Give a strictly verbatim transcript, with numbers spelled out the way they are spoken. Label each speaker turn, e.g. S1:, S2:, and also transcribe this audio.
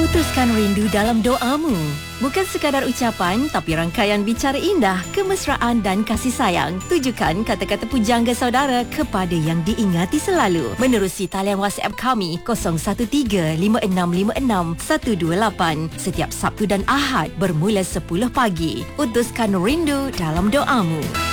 S1: Utuskan rindu dalam doamu. Bukan sekadar ucapan, tapi rangkaian bicara indah, kemesraan dan kasih sayang. Tujukan kata-kata pujangga saudara kepada yang diingati selalu. Menerusi talian WhatsApp kami kosong satu tiga lima enam lima enam satu dua lapan setiap Sabtu dan Ahad bermula sepuluh pagi. Utuskan rindu dalam doamu.